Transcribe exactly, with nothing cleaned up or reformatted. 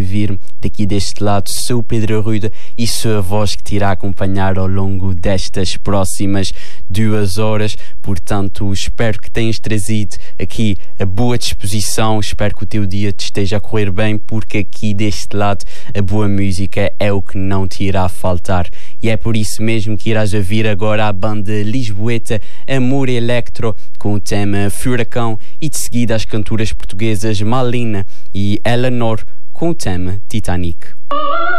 ouvir-me. Daqui deste lado sou o Pedro Arruda e sou a voz que te irá acompanhar ao longo destas próximas duas horas. Portanto, espero que tenhas trazido aqui a boa disposição, espero que o teu dia te esteja a correr bem, porque aqui deste lado a boa música é o que não te irá faltar. E é por isso mesmo que irás ouvir agora a banda lisboeta Amor Electro com o tema Furacão, e de seguida as cantoras portuguesas Malina e Eleanor com o tema Titanic.